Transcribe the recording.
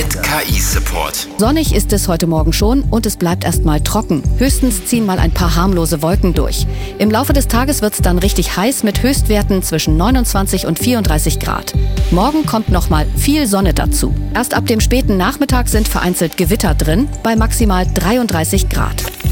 mit KI-Support. Sonnig ist es heute Morgen schon und es bleibt erstmal trocken. Höchstens ziehen mal ein paar harmlose Wolken durch. Im Laufe des Tages wird es dann richtig heiß mit Höchstwerten zwischen 29 und 34 Grad. Morgen kommt nochmal viel Sonne dazu. Erst ab dem späten Nachmittag sind vereinzelt Gewitter drin, bei maximal 33 Grad.